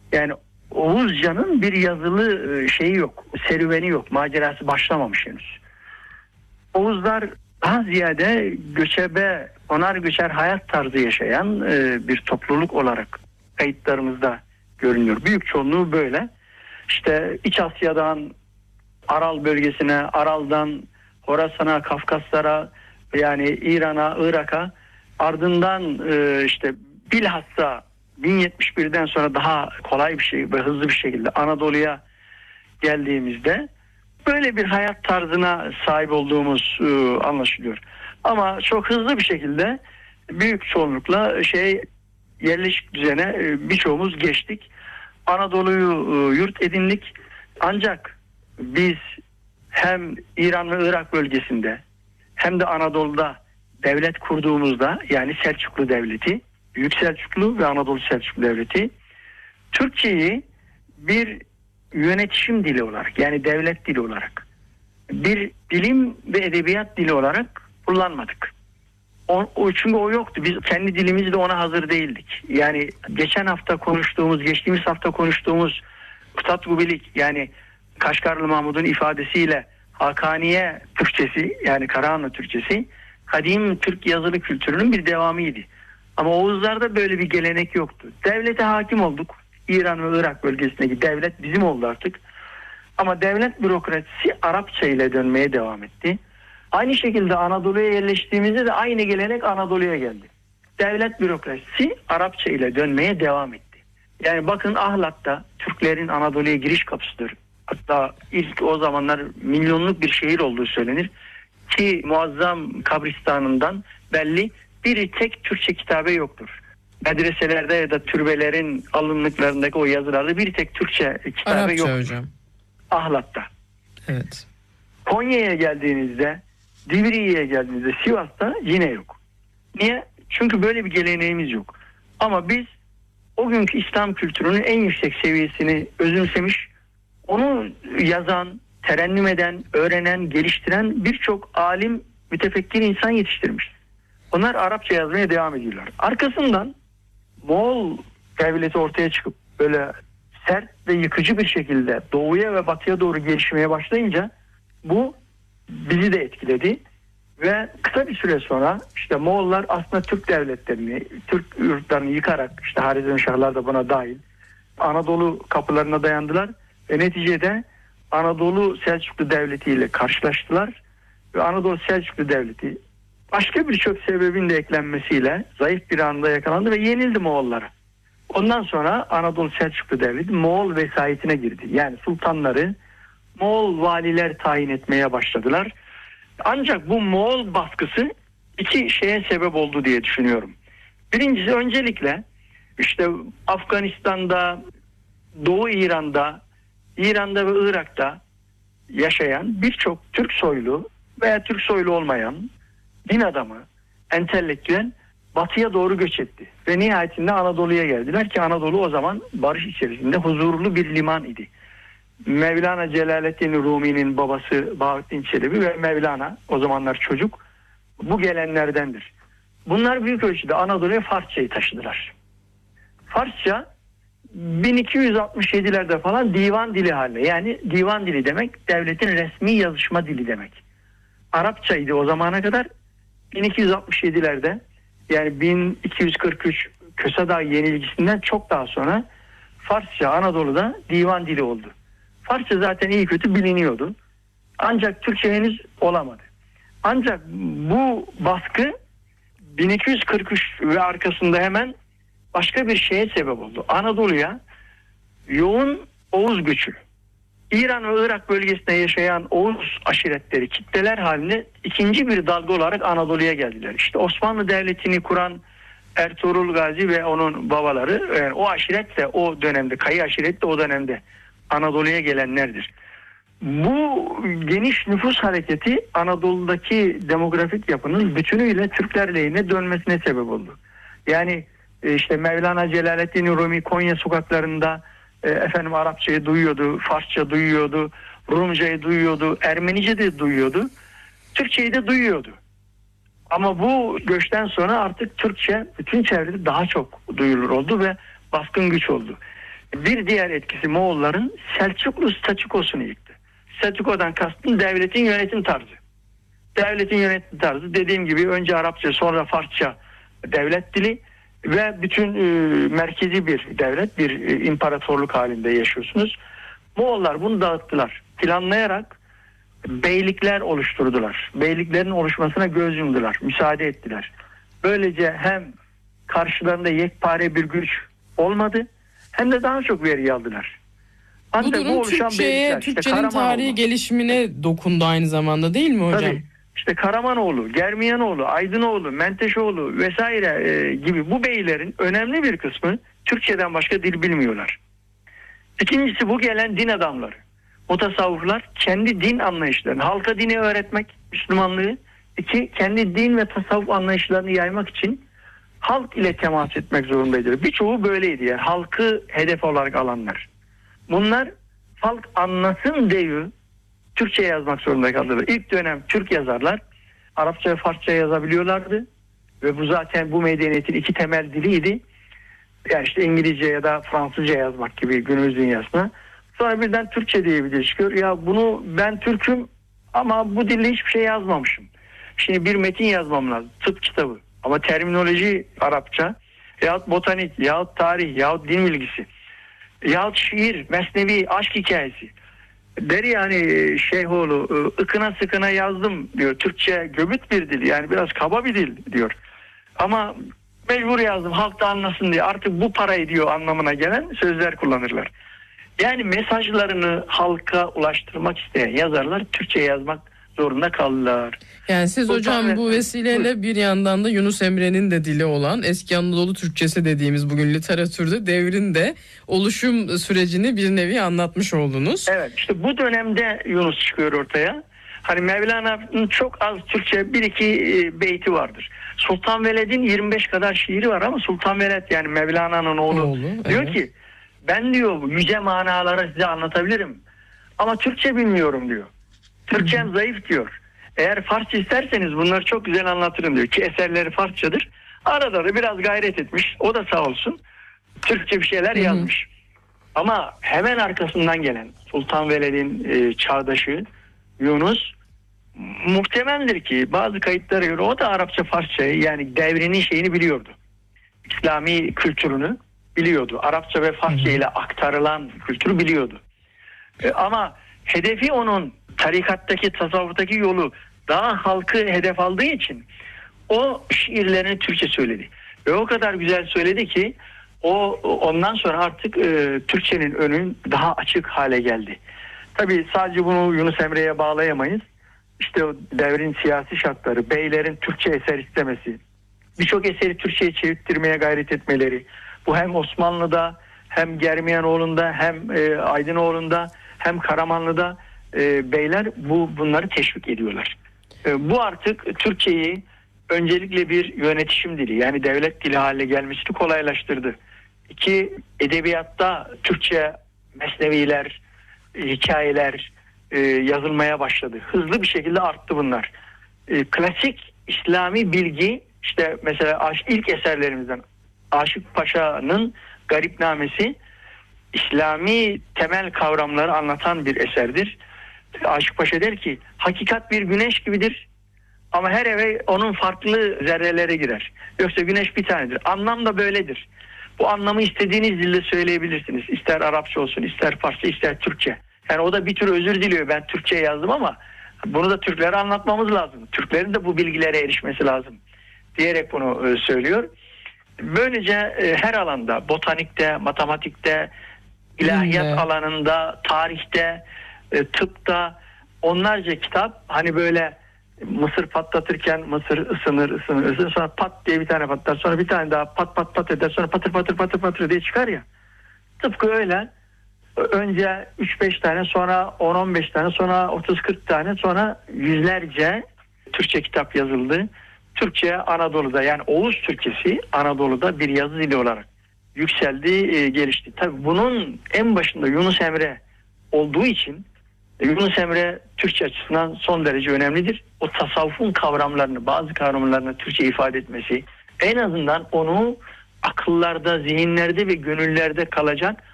Yani Oğuzcan'ın bir yazılı şeyi yok, serüveni yok, macerası başlamamış henüz. Oğuzlar daha ziyade göçebe, onar göçer hayat tarzı yaşayan bir topluluk olarak kayıtlarımızda görünüyor. Büyük çoğunluğu böyle. İşte İç Asya'dan Aral bölgesine, Aral'dan Horasan'a, Kafkaslara, yani İran'a, Irak'a, ardından işte bilhassa 1071'den sonra daha kolay bir şey ve hızlı bir şekilde Anadolu'ya geldiğimizde böyle bir hayat tarzına sahip olduğumuz anlaşılıyor. Ama çok hızlı bir şekilde büyük çoğunlukla yerleşik düzene birçoğumuz geçtik. Anadolu'yu yurt edindik. Ancak biz hem İran ve Irak bölgesinde hem de Anadolu'da devlet kurduğumuzda, yani Selçuklu Devleti, Büyük Selçuklu ve Anadolu Selçuklu Devleti, Türkçeyi bir yönetişim dili olarak, yani devlet dili olarak, bir bilim ve edebiyat dili olarak kullanmadık. Çünkü o yoktu. Biz kendi dilimizle ona hazır değildik. Yani geçtiğimiz hafta konuştuğumuz Kutatgubilik, yani Kaşgarlı Mahmud'un ifadesiyle Hakaniye Türkçesi, yani Karahanlı Türkçesi, kadim Türk yazılı kültürünün bir devamıydı. Ama Oğuzlarda böyle bir gelenek yoktu. Devlete hakim olduk. İran ve Irak bölgesindeki devlet bizim oldu artık. Ama devlet bürokrasisi Arapça ile dönmeye devam etti. Aynı şekilde Anadolu'ya yerleştiğimizde de aynı gelenek Anadolu'ya geldi. Devlet bürokrasisi Arapça ile dönmeye devam etti. Yani bakın, Ahlat'ta Türklerin Anadolu'ya giriş kapısıdır. Hatta ilk o zamanlar milyonluk bir şehir olduğu söylenir. Ki muazzam kabristanından belli, bir tek Türkçe kitabe yoktur. Medreselerde ya da türbelerin alınlıklarındaki o yazılarda bir tek Türkçe kitabe Arapça yoktur. hocam. Ahlat'ta. Evet. Konya'ya geldiğinizde, Divriği'ye geldiğinizde, Sivas'ta yine yok. Niye? Çünkü böyle bir geleneğimiz yok. Ama biz o günkü İslam kültürünün en yüksek seviyesini özümsemiş, onu yazan, terennüm eden, öğrenen, geliştiren birçok alim, mütefekkir insan yetiştirmiş. Onlar Arapça yazmaya devam ediyorlar. Arkasından Moğol devleti ortaya çıkıp böyle sert ve yıkıcı bir şekilde doğuya ve batıya doğru gelişmeye başlayınca bu bizi de etkiledi. Ve kısa bir süre sonra işte Moğollar aslında Türk devletlerini, Türk yurtlarını yıkarak, işte Harizmşahlar da buna dahil, Anadolu kapılarına dayandılar ve neticede Anadolu Selçuklu Devleti ile karşılaştılar ve Anadolu Selçuklu Devleti başka birçok sebebin de eklenmesiyle zayıf bir anda yakalandı ve yenildi Moğollara. Ondan sonra Anadolu Selçuklu Devleti Moğol vesayetine girdi. Yani sultanları Moğol valiler tayin etmeye başladılar. Ancak bu Moğol baskısı iki şeye sebep oldu diye düşünüyorum. Birincisi, öncelikle işte Afganistan'da, Doğu İran'da ve Irak'ta yaşayan birçok Türk soylu veya Türk soylu olmayan din adamı, entelektüel batıya doğru göç etti. Ve nihayetinde Anadolu'ya geldiler ki Anadolu o zaman barış içerisinde huzurlu bir liman idi. Mevlana Celaleddin Rumi'nin babası Bahattin Çelebi ve Mevlana, o zamanlar çocuk, bu gelenlerdendir. Bunlar büyük ölçüde Anadolu'ya Farsçayı taşıdılar. Farsça 1267'lerde falan divan dili haline, yani divan dili demek devletin resmi yazışma dili demek. Arapçaydı o zamana kadar. 1267'lerde, yani 1243 Köse Dağı yenilgisinden çok daha sonra Farsça Anadolu'da divan dili oldu. Farsça zaten iyi kötü biliniyordu. Ancak Türkçe henüz olamadı. Ancak bu baskı 1243 ve arkasında hemen başka bir şeye sebep oldu. Anadolu'ya yoğun Oğuz göçü. İran ve Irak bölgesinde yaşayan Oğuz aşiretleri kitleler halinde ikinci bir dalga olarak Anadolu'ya geldiler. İşte Osmanlı Devleti'ni kuran Ertuğrul Gazi ve onun babaları, yani o aşiret de o dönemde, Kayı aşiret de o dönemde Anadolu'ya gelenlerdir. Bu geniş nüfus hareketi Anadolu'daki demografik yapının bütünüyle Türkler lehine dönmesine sebep oldu. Yani işte Mevlana Celaleddin Rumi Konya sokaklarında Arapçayı duyuyordu, Farsça duyuyordu, Rumcayı duyuyordu, Ermenice de duyuyordu, Türkçeyi de duyuyordu. Ama bu göçten sonra artık Türkçe bütün çevrede daha çok duyulur oldu ve baskın güç oldu. Bir diğer etkisi Moğolların Selçuklu statükosunu yıktı. Statükodan kastım devletin yönetim tarzı. Devletin yönetim tarzı dediğim gibi önce Arapça sonra Farsça devlet dili ve bütün merkezi bir devlet, bir imparatorluk halinde yaşıyorsunuz. Moğollar bunu dağıttılar. Planlayarak beylikler oluşturdular. Beyliklerin oluşmasına göz yumdular, müsaade ettiler. Böylece hem karşılarında yekpare bir güç olmadı hem de daha çok veri aldılar. Bu durum Türkçenin tarihi gelişimine dokundu aynı zamanda değil mi hocam? Tabii. İşte Karamanoğlu, Germiyanoğlu, Aydınoğlu, Menteşoğlu vesaire gibi bu beylerin önemli bir kısmı Türkçeden başka dil bilmiyorlar. İkincisi bu gelen din adamları. Mutasavvıflar kendi din anlayışlarını, halka dini öğretmek, Müslümanlığı, kendi din ve tasavvuf anlayışlarını yaymak için halk ile temas etmek zorundaydı. Birçoğu böyleydi yani halkı hedef olarak alanlar. Bunlar halk anlasın diye Türkçe yazmak zorunda kaldılar. İlk dönem Türk yazarlar Arapça ve Farsça yazabiliyorlardı ve bu zaten bu medeniyetin iki temel diliydi. Yani işte İngilizce ya da Fransızca yazmak gibi günümüz dünyasına. Sonra birden Türkçe diye bir dil çıkıyor. Ya bunu ben Türk'üm ama bu dilde hiçbir şey yazmamışım. Şimdi bir metin yazmam lazım. Tıp kitabı. Ama terminoloji Arapça. Yahut botanik, yahut tarih, yahut din bilgisi. Yahut şiir, mesnevi, aşk hikayesi. Der yani Şeyhoğlu ıkına sıkına yazdım diyor. Türkçe göbüt bir dil yani biraz kaba bir dil diyor. Ama mecbur yazdım halk da anlasın diye. Artık bu parayı diyor anlamına gelen sözler kullanırlar. Yani mesajlarını halka ulaştırmak isteyen yazarlar Türkçe yazmak zorunda kaldılar. Yani siz hocam bu vesileyle bir yandan da Yunus Emre'nin de dili olan eski Anadolu Türkçesi dediğimiz bugün literatürde devrin de oluşum sürecini bir nevi anlatmış oldunuz. Evet işte bu dönemde Yunus çıkıyor ortaya. Hani Mevlana'nın çok az Türkçe bir iki beyti vardır. Sultan Veled'in 25 kadar şiiri var ama Sultan Veled yani Mevlana'nın oğlu diyor evet. Ki ben diyor yüce manaları size anlatabilirim ama Türkçe bilmiyorum diyor. Türkçem zayıf diyor. Eğer Farsça isterseniz bunları çok güzel anlatırım diyor ki eserleri Farsçadır. Arada da biraz gayret etmiş. O da sağ olsun. Türkçe bir şeyler yazmış. Ama hemen arkasından gelen Sultan Veled'in çağdaşı Yunus muhtemeldir ki bazı kayıtlara göre o da Arapça Farsçayı yani devrinin şeyini biliyordu. İslami kültürünü biliyordu. Arapça ve Farsça ile aktarılan kültürü biliyordu. Ama hedefi onun tarikattaki, tasavvuftaki yolu daha halkı hedef aldığı için o şiirlerini Türkçe söyledi. Ve o kadar güzel söyledi ki ondan sonra artık Türkçenin önü daha açık hale geldi. Tabii sadece bunu Yunus Emre'ye bağlayamayız. İşte o devrin siyasi şartları, beylerin Türkçe eser istemesi, birçok eseri Türkçe'ye çevirttirmeye gayret etmeleri. Bu hem Osmanlı'da hem Germiyanoğlu'nda hem Aydınoğlu'nda hem Karamanlı'da beyler bunları teşvik ediyorlar. Bu artık Türkçeyi öncelikle bir yönetişim dili yani devlet dili haline gelmesini kolaylaştırdı. İki, edebiyatta Türkçe mesneviler, hikayeler yazılmaya başladı. Hızlı bir şekilde arttı bunlar. Klasik İslami bilgi işte mesela ilk eserlerimizden Aşık Paşa'nın Garipnamesi İslami temel kavramları anlatan bir eserdir. Aşık Paşa der ki hakikat bir güneş gibidir ama her eve onun farklı zerreleri girer. Yoksa güneş bir tanedir. Anlam da böyledir. Bu anlamı istediğiniz dilde söyleyebilirsiniz. İster Arapça olsun, ister Farsça, ister Türkçe. Yani o da bir tür özür diliyor. Ben Türkçe yazdım ama bunu da Türklere anlatmamız lazım. Türklerin de bu bilgilere erişmesi lazım diyerek bunu söylüyor. Böylece her alanda, botanikte, matematikte, ilahiyat alanında, tarihte, tıpta onlarca kitap hani böyle mısır patlatırken mısır ısınır sonra pat diye bir tane patlar sonra bir tane daha pat eder sonra patır diye çıkar ya. Tıpkı öyle önce 3-5 tane sonra 10-15 tane sonra 30-40 tane sonra yüzlerce Türkçe kitap yazıldı. Türkçe Anadolu'da yani Oğuz Türkçesi Anadolu'da bir yazı dili olarak yükseldi, gelişti. Tabii bunun en başında Yunus Emre olduğu için Yunus Emre Türkçe açısından son derece önemlidir. O tasavvufun kavramlarını, bazı kavramlarını Türkçe ifade etmesi en azından onu akıllarda, zihinlerde ve gönüllerde kalacak